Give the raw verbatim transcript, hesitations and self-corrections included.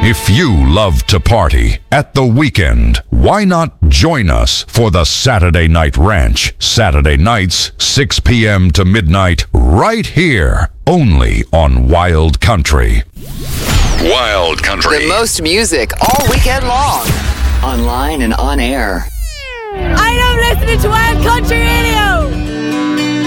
If you love to party at the weekend, why not join us for the Saturday Night Ranch? Saturday nights, six p.m. to midnight, right here, only on Wild Country. Wild Country. The most music all weekend long. Online and on air. I don't listen to Wild Country anymore.